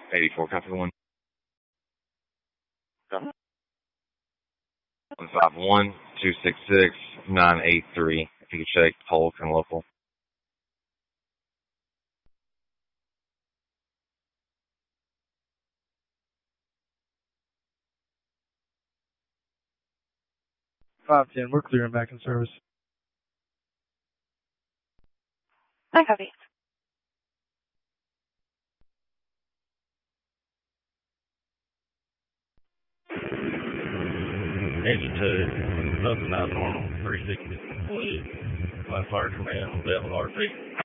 84, copy 151 266 983. If you could check Polk and local. We're clear and back in service. I copy. Engine 2, nothing abnormal, 360. My fire command, level RP.